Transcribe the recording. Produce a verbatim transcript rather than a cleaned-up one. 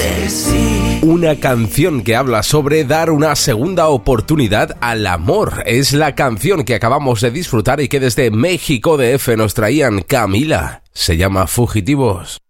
Una canción que habla sobre dar una segunda oportunidad al amor. Es la canción que acabamos de disfrutar y que desde México D F nos traían Camila. Se llama Fugitivos.